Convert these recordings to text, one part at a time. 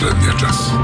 последния час.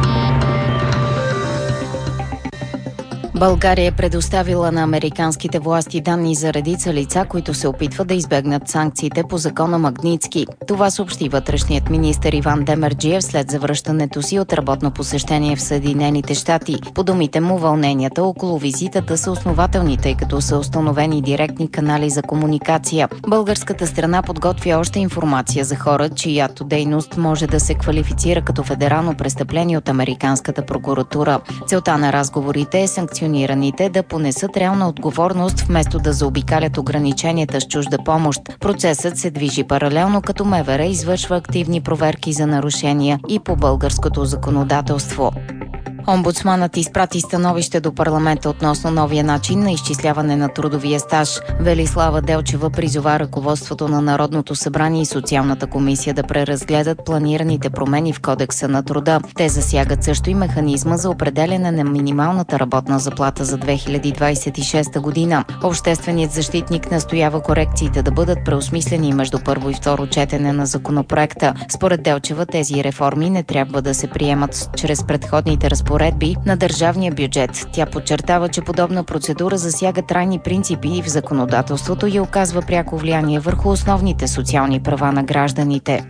България е предоставила на американските власти данни за редица лица, които се опитват да избегнат санкциите по закона Магнитски. Това съобщи вътрешният министър Иван Демерджиев след завръщането си от работно посещение в Съединените щати. По думите му, вълненията около визитата са основателни, тъй като са установени директни канали за комуникация. Българската страна подготвя още информация за хора, чиято дейност може да се квалифицира като федерално престъпление от американската прокуратура. Целта на разговорите е санкционираните да понесат реална отговорност, вместо да заобикалят ограниченията с чужда помощ. Процесът се движи паралелно, като МВР извършва активни проверки за нарушения и по българското законодателство. Омбудсманът изпрати становище до парламента относно новия начин на изчисляване на трудовия стаж. Велислава Делчева призова ръководството на Народното събрание и Социалната комисия да преразгледат планираните промени в Кодекса на труда. Те засягат също и механизма за определяне на минималната работна заплата за 2026 година. Общественият защитник настоява корекциите да бъдат преосмислени между първо и второ четене на законопроекта. Според Делчева тези реформи не трябва да се приемат чрез предходните разпоредби на държавния бюджет. Тя подчертава, че подобна процедура засяга трайни принципи в законодателството и оказва пряко влияние върху основните социални права на гражданите.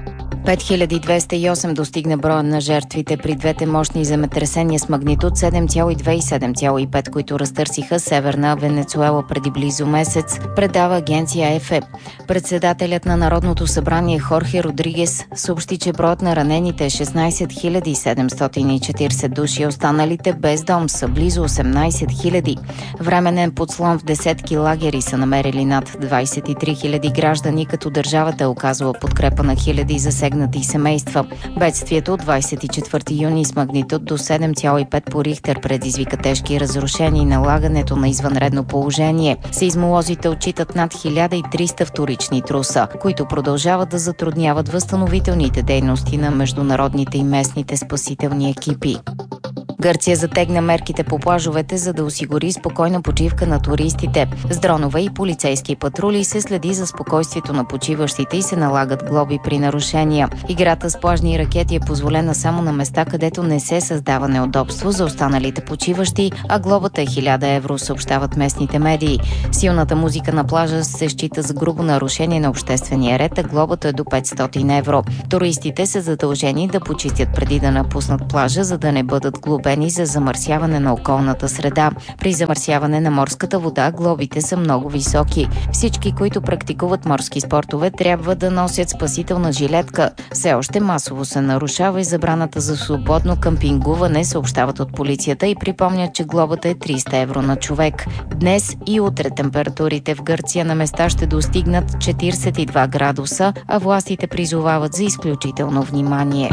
5208 достигна броя на жертвите при двете мощни земетресения с магнитуд 7,2 и 7,5, които разтърсиха северна Венецуела преди близо месец, предава агенция ЕФЕ. Председателят на Народното събрание Хорхе Родригес съобщи, че броят на ранените е 16 740 души, останалите без дом са близо 18 000. Временен подслон в десетки лагери са намерили над 23 000 граждани, като държавата е оказала подкрепа на хиляди засегнати семейства. Бедствието от 24 юни с магнитуд до 7,5 по Рихтер предизвика тежки разрушения и налагането на извънредно положение. Сейзмолозите отчитат над 1300 вторични труса, които продължават да затрудняват възстановителните дейности на международните и местните спасителни екипи. Гърция затегна мерките по плажовете, за да осигури спокойна почивка на туристите. С дронове и полицейски патрули се следи за спокойствието на почиващите и се налагат глоби при нарушения. Играта с плажни ракети е позволена само на места, където не се създава неудобство за останалите почиващи, а глобата е 1000 евро, съобщават местните медии. Силната музика на плажа се счита за грубо нарушение на обществения ред, а глобата е до 500 евро. Туристите са задължени да почистят преди да напуснат плажа, за да не бъдат глобени за замърсяване на околната среда. При замърсяване на морската вода глобите са много високи. Всички, които практикуват морски спортове, трябва да носят спасителна жилетка. Все още масово се нарушава и забраната за свободно къмпингуване, съобщават от полицията и припомнят, че глобата е 300 евро на човек. Днес и утре температурите в Гърция на места ще достигнат 42 градуса, а властите призовават за изключително внимание.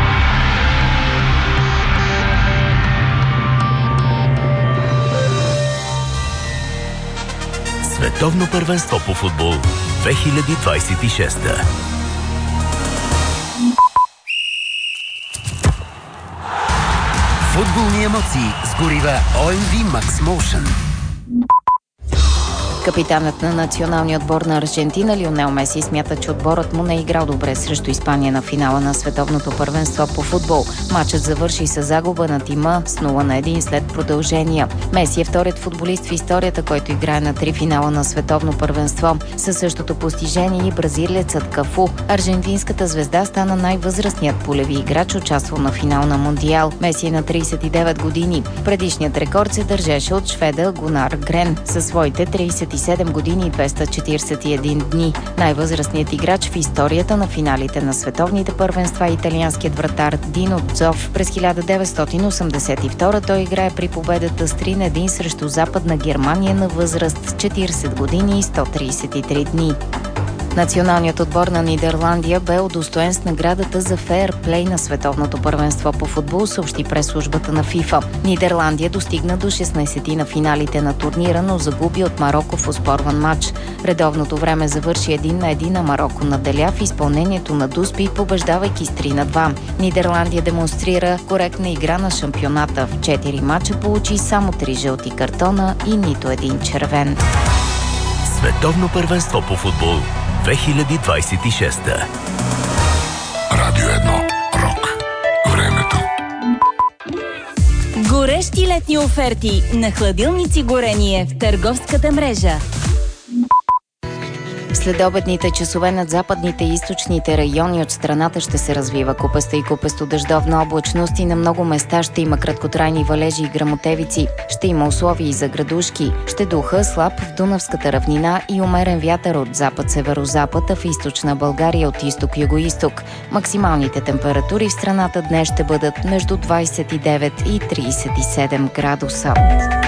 Световно първенство по футбол 2026. Футболни емоции с горива OMV Max Motion. Капитанът на националния отбор на Аржентина Лионел Меси смята, че отборът му не е играл добре срещу Испания на финала на Световното първенство по футбол. Матчът завърши с загуба на тима с 0-1 след продължения. Меси е вторият футболист в историята, който играе на 3 финала на Световно първенство. Със същото постижение и бразилецът Кафу. Аржентинската звезда стана най-възрастният полеви играч, участвал на финал на Мондиал. Меси е на 39 години. Предишният рекорд се държеше от шведа Гунар Грен със своите 37 години и 241 дни. Най-възрастният играч в историята на финалите на световните първенства е италианският вратар Дино Дзов. През 1982 той играе при победата с 3-1 срещу Западна Германия на възраст 40 години и 133 дни. Националният отбор на Нидерландия бе удостоен с наградата за фейерплей на Световното първенство по футбол, съобщи пресслужбата на ФИФА. Нидерландия достигна до 16 на финалите на турнира, но загуби от Мароко в оспорван матч. Редовното време завърши 1-1, а Мароко наделя в изпълнението на Дуспи, побеждавайки с 3-2. Нидерландия демонстрира коректна игра на шампионата. В 4 мача получи само 3 жълти картона и нито един червен. Световно първенство по футбол 2026. Радио 1. Рок. Време Горещи летни оферти на хладилници горение в търговската мрежа. В следобедните часове над западните и източните райони от страната ще се развива купеста и купесто дъждовна облачност и на много места ще има краткотрайни валежи и гръмотевици. Ще има условия и за градушки. Ще духа слаб в Дунавската равнина и умерен вятър от запад-северозапад, а в източна България от изток-югоизток. Максималните температури в страната днес ще бъдат между 29 и 37 градуса.